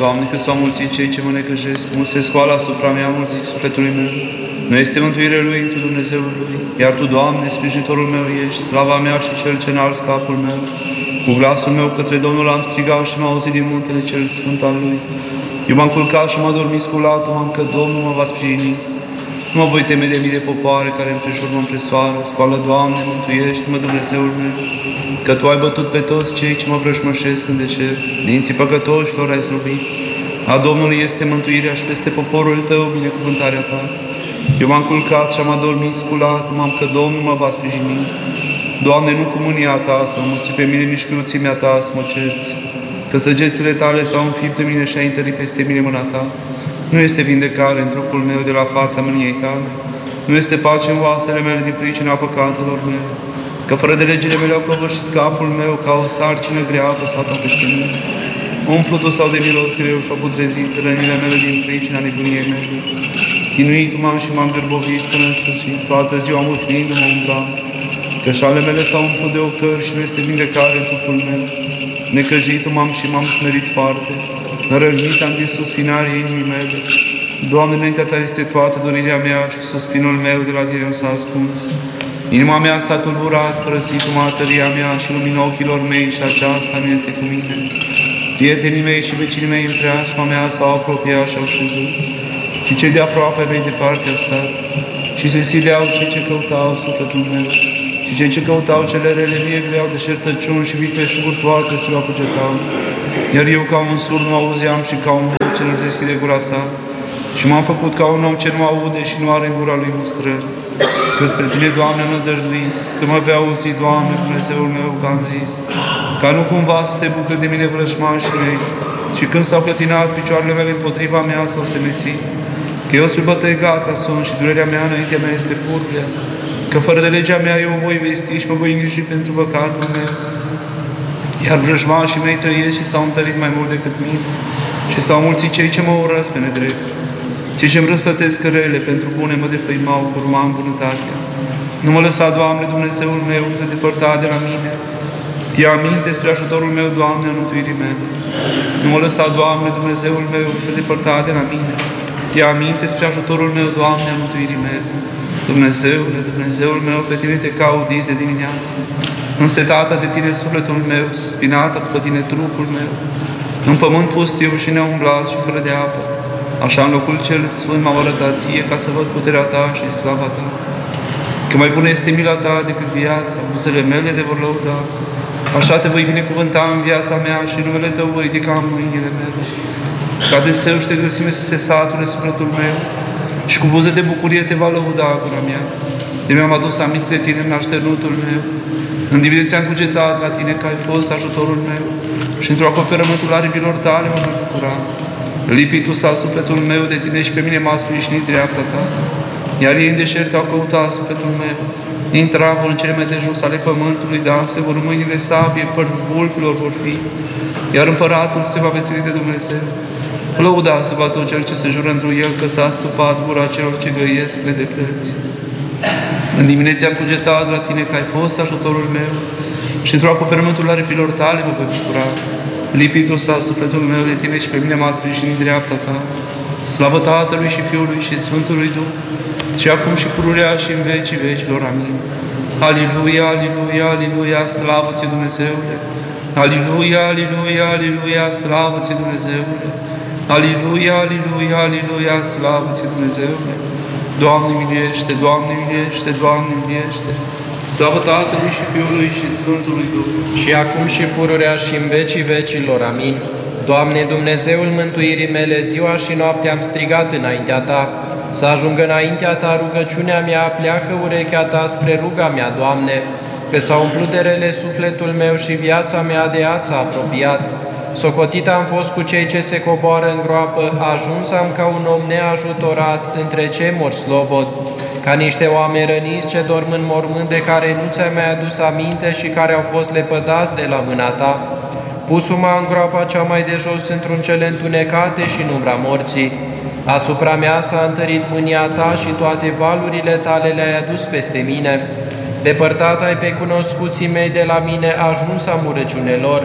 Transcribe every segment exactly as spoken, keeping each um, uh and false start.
Doamne, că s-au mulțit cei ce mă necăjesc, cum se scoală asupra mea mulțit sufletului meu. Nu este mântuire lui întru Dumnezeul lui, iar Tu, Doamne, sprijinitorul meu ești, slava mea și cel ce înalți capul meu. Cu glasul meu către Domnul am strigat și m-a auzit din muntele cel sfânt al Lui. Eu m-am culcat și m-am dormit sculat, m-am că Domnul mă va sprijini. Nu mă voi teme de mii de popoare care împrejur mă împresoară. Scoală, Doamne, mântuiește-mă, Dumnezeul meu, că Tu ai bătut pe toți cei ce mă vrăjmășesc în deșert. Dinții păcătoșilor ai slăbit. A Domnului este mântuirea și peste poporul Tău binecuvântarea Ta. Eu m-am culcat și am adormit sculat, m-am că Domnul mă va sprijini. Doamne, nu cu mânia Ta să mă mustri pe mine, nici cu iuțimea Ta să mă cerți, că săgețile Tale s-au înfipt în mine și ai întărit peste mine mâna Ta. Nu este vindecare în trupul meu de la fața mâniei Tale, nu este pace în oasele mele din pricina păcatelor mele, că fără de legile mele au covârșit capul meu, ca o sarcină grea apăsată peste mine. Umplutul sau de milos greu și-au putrezit rănile mele din pricina nebuniei mele. Chinuit m-am și m-am gârbovit până în sfârșit, toată ziua mutnindu-mă umbram, că șale mele s-au umplut de ocări și nu este vindecare în trupul meu. Necăjit m-am și m-am smerit foarte, răgnit am din suspinarea inimii mele. Doamne, înaintea Ta este toată dorirea mea și suspinul meu de la Tine nu s-a ascuns. Inima mea s-a tulburat, părăsit-mă tăria mea și lumina ochilor mei și aceasta nu este cu mine. Prietenii mei și vecinii mei în preajma mea s-au apropiat și au șezut, și cei de aproape mei departe au stat, și se sileau cei ce căutau sufletul meu, și cei ce căutau cele rele mie greau de șertăciuni și vicleșuguri toate se le cugetau. Iar eu ca un surd nu auzeam și ca un om ce nu-și deschide gura sa, și m-am făcut ca un om ce nu aude și nu are în gura lui mustrări. Că spre Tine, Doamne, mă dăjduit, Tu mă vei auzi, Doamne, Dumnezeul meu, că am zis, ca nu cumva să se bucure de mine vrăjmașii mei, și când s-au clătinat picioarele mele împotriva mea s-au semețit, că eu spre bătăi gata sunt și durerea mea înaintea mea este purprea, că fără de legea mea eu voi vesti și mă voi îngriji pentru păcatul meu. Iar vrăjmașii mei trăiesc și s-au întărit mai mult decât mine, și s-au mulțit cei ce mă urăsc pe nedrept. Cei ce-mi răsplătesc rele pentru bune mă defăimau cu urma în bunătatea. Nu mă lăsa, Doamne, Dumnezeul meu, să depărta de la mine. Ia aminte spre ajutorul meu, Doamne, a mântuirii mele. Nu mă lăsa, Doamne, Dumnezeul meu, să depărta de la mine. Ia aminte spre ajutorul meu, Doamne, a mântuirii mele. Dumnezeule, Dumnezeul meu, pe Tine te caut dis de dimineață. Însetată de Tine sufletul meu, suspinată după Tine trupul meu. În pământ pustiu și neumblat și fără de apă, așa în locul cel sfânt m-am arătat Ție, ca să văd puterea Ta și slava Ta. Că mai bună este mila Ta decât viața, buzele mele te vor lăuda. Așa Te voi binecuvânta în viața mea și numele Tău voi ridica în mâinile mele. Ca de seu și de grăsime să se sature sufletul meu și cu buze de bucurie Te va lăuda gura mea. De mi-am adus aminte de Tine în așternutul meu. În dimineața am cugetat la Tine că ai fost ajutorul meu și într-o acoperământul aripilor Tale mă voi bucura. Lipitul s-a sufletul meu de Tine și pe mine m-a sprijinit dreapta Ta. Iar ei în deșert au căutat sufletul meu. Intra în cele mai de jos ale pământului, da, se vor mâinile sabie, părți vulpilor vor fi. Iar împăratul se va veseli de Dumnezeu. Lăuda să va tot cel ce se jură într el, că s-a stupat gura celor ce găiesc pe dreptăți. În dimineața am cugetat la Tine că ai fost ajutorul meu și într-o acoperământul aripilor Tale mă voi bucura. Lipitul s-a sufletul meu de Tine și pe mine m-a sprijinit dreapta Ta. Slavă Tatălui și Fiului și Sfântului Duh, și acum și pururea și în vecii vecilor. Amin. Aliluia, aliluia, aliluia, slavă Ție, Dumnezeule! Aliluia, aliluia, aliluia, slavă Ție, Dumnezeule! Aliluia, aliluia, aliluia, slavă Ție, Dumnezeule! Doamne miliește, Doamne miliește, Doamne miliește! Slavă Tatălui și Fiului și Sfântului Duh! Și acum și pururea și în vecii vecilor. Amin. Doamne, Dumnezeul mântuirii mele, ziua și noaptea am strigat înaintea Ta, să ajungă înaintea Ta rugăciunea mea, pleacă urechea Ta spre ruga mea, Doamne, că s-a umplut de rele sufletul meu și viața mea de ața apropiat. Socotit am fost cu cei ce se coboară în groapă, ajuns am ca un om neajutorat între cei mor slobod, ca niște oameni răniți ce dorm în mormânt, de care nu ți-ai mai adus aminte și care au fost lepădați de la mâna Ta. Pusu-mă în groapa cea mai de jos într-un cele întunecate și în umbra morții. Asupra mea s-a întărit mânia Ta și toate valurile Tale le-ai adus peste mine. Depărtat ai pe cunoscuții mei de la mine, ajuns am urăciunelor.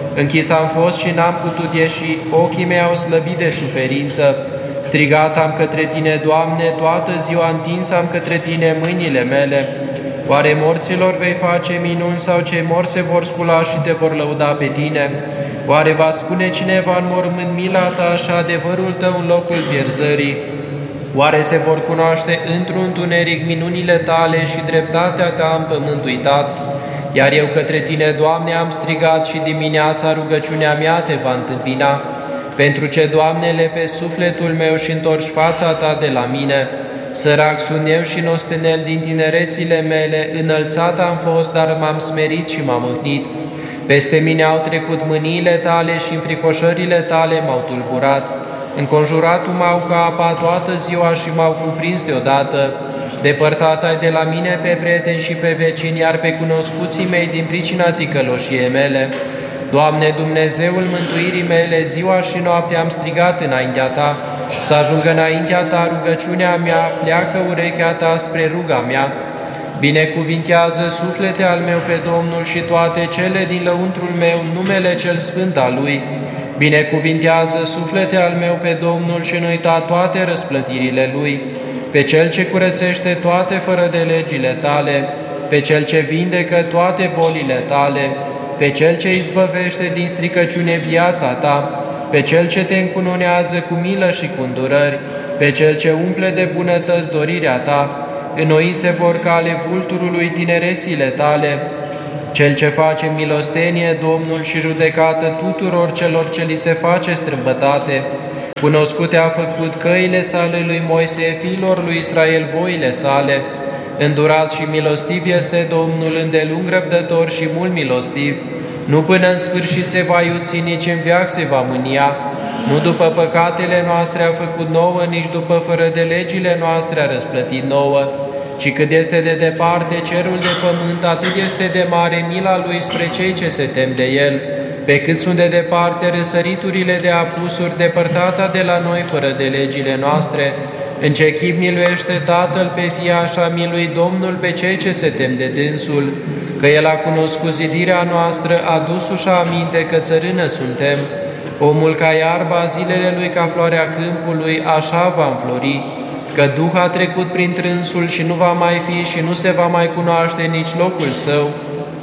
Închis am fost și n-am putut ieși, ochii mei au slăbit de suferință. Strigat am către Tine, Doamne, toată ziua întins am către Tine mâinile mele. Oare morților vei face minuni sau cei morți se vor scula și Te vor lăuda pe Tine? Oare va spune cineva în mormânt mila Ta și adevărul Tău în locul pierzării? Oare se vor cunoaște într-un întuneric minunile Tale și dreptatea Ta am pământ uitat? Iar eu către Tine, Doamne, am strigat și dimineața rugăciunea mea Te va întâmpina. Pentru ce, Doamne, lepe sufletul meu și întorci fața Ta de la mine. Sărac sunt eu și nostenel din tinerețile mele, înălțat am fost, dar m-am smerit și m-am mâhnit. Peste mine au trecut mâniile Tale și înfricoșările Tale m-au tulburat. Înconjurat m-au ca apa toată ziua și m-au cuprins deodată. Depărtat ai de la mine pe prieteni și pe vecini, iar pe cunoscuții mei din pricina ticăloșiei mele. Doamne, Dumnezeul mântuirii mele, ziua și noaptea am strigat înaintea Ta. Să ajungă înaintea Ta rugăciunea mea, pleacă urechea Ta spre ruga mea. Binecuvintează, suflete al meu, pe Domnul și toate cele din lăuntrul meu, numele cel sfânt al Lui. Binecuvintează, suflete al meu, pe Domnul și nu uita toate răsplătirile Lui. Pe Cel ce curățește toate fără de legile Tale, pe Cel ce vindecă toate bolile Tale, pe Cel ce izbăvește din stricăciune viața Ta, pe Cel ce Te încununează cu milă și cu îndurări, pe Cel ce umple de bunătăți dorirea Ta. Înnoi se vor ca ale vulturului tinerețile Tale, Cel ce face milostenie, Domnul, și judecată tuturor celor ce li se face strâmbătate. Cunoscute a făcut căile sale lui Moise, fiilor lui Israel voile sale. Îndurat și milostiv este Domnul, îndelung răbdător și mult milostiv. Nu până în sfârșit se va iuți, nici în veac se va mânia. Nu după păcatele noastre a făcut nouă, nici după fără de legile noastre a răsplătit nouă. Ci cât este de departe cerul de pământ, atât este de mare mila Lui spre cei ce se tem de El. Pe cât sunt de departe răsăriturile de apusuri, depărtata de la noi fără de legile noastre, în ce chip miluiește Tatăl pe Fia, așa milui Domnul pe cei ce se tem de dânsul, că El a cunoscut zidirea noastră, a dus-și aminte că țărână suntem. Omul ca iarba, zilele lui ca floarea câmpului, așa va înflori, că Duh a trecut prin trânsul și nu va mai fi și nu se va mai cunoaște nici locul său.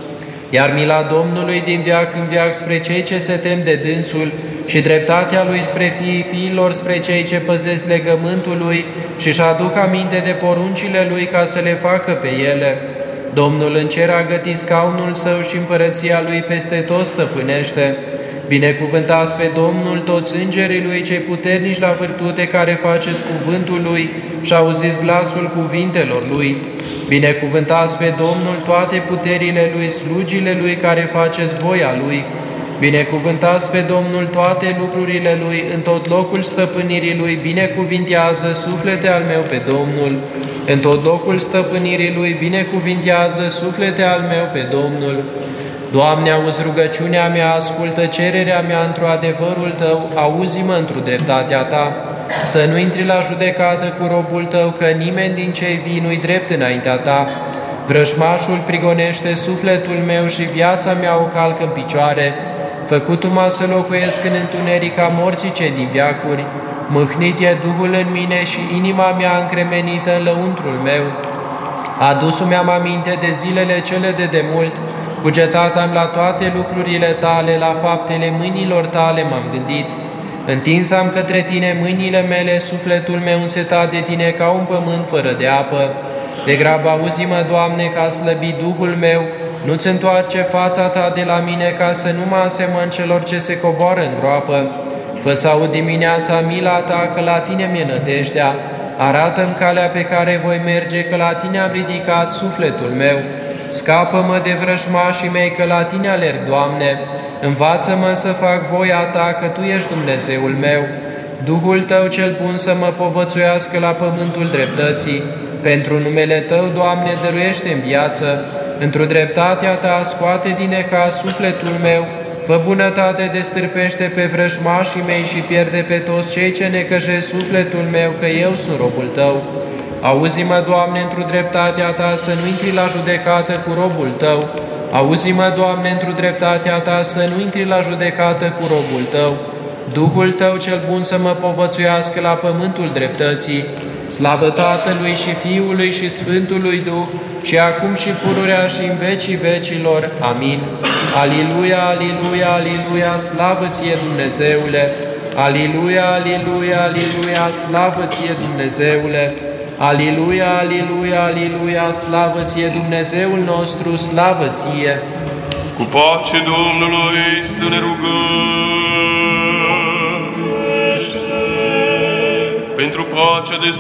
Iar mila Domnului din veac în veac spre cei ce se tem de dânsul și dreptatea Lui spre fiii fiilor, spre cei ce păzesc legământul Lui și-și aduc aminte de poruncile Lui ca să le facă pe ele. Domnul în cer a gătit scaunul Său și împărăția Lui peste tot stăpânește. Binecuvântați pe Domnul toți îngerii Lui cei puternici la vârtute, care faceți cuvântul Lui și auziți glasul cuvintelor Lui. Binecuvântați pe Domnul toate puterile Lui, slugile Lui care faceți voia Lui. Binecuvântați pe Domnul toate lucrurile Lui, în tot locul stăpânirii Lui. Binecuvintează, suflete al meu, pe Domnul. În tot locul stăpânirii Lui, binecuvintează, suflete al meu, pe Domnul. Doamne, auzi rugăciunea mea, ascultă cererea mea într-o adevărul Tău, auzi-mă într-o dreptatea Ta. Să nu intri la judecată cu robul Tău, că nimeni din cei vii nu-i drept înaintea Ta. Vrăjmașul prigonește sufletul meu și viața mea o calcă în picioare. Făcut-mă să locuiesc în întunerica morții cei din veacuri. Mâhnit e Duhul în mine și inima mea încremenită în lăuntrul meu. Adus-mi am aminte de zilele cele de demult, cugetat am la toate lucrurile Tale, la faptele mâinilor Tale m-am gândit. Întins am către Tine mâinile mele, sufletul meu însetat de Tine ca un pământ fără de apă. De grabă auzi-mă, Doamne, ca slăbi Duhul meu, nu-ți întoarce fața Ta de la mine, ca să nu mă asemăn celor ce se coboară în groapă. Fă să aud dimineața mila Ta, că la Tine mi-e nădejdea. Arată-mi calea pe care voi merge, că la Tine am ridicat sufletul meu. Scapă-mă de vrăjmașii mei, că la Tine alerg, Doamne. Învață-mă să fac voia Ta, că Tu ești Dumnezeul meu. Duhul Tău cel bun să mă povățuiască la pământul dreptății. Pentru numele Tău, Doamne, dăruiește-mi viață. Într-o dreptatea Ta scoate din necaz sufletul meu. Fă bunătate, destârpește pe vrăjmașii mei și pierde pe toți cei ce necăjesc sufletul meu, că eu sunt robul Tău. Auzi-mă, Doamne, într-o dreptatea Ta, să nu intri la judecată cu robul Tău. Auzi-mă, Doamne, într-o dreptatea Ta, să nu intri la judecată cu robul Tău. Duhul Tău cel bun să mă povățuiască la pământul dreptății. Slavă Tatălui și Fiului și Sfântului Duh, și acum și pururea și în vecii vecilor. Amin. Aliluia, aliluia, aliluia, slavă Ție, Dumnezeule! Aliluia, aliluia, aliluia, slavă Ție, Dumnezeule! Aliluia, aliluia, aliluia, slavă Ție, Dumnezeul nostru, slavă Ție! Cu pace Domnului să ne rugăm. Pentru pacea de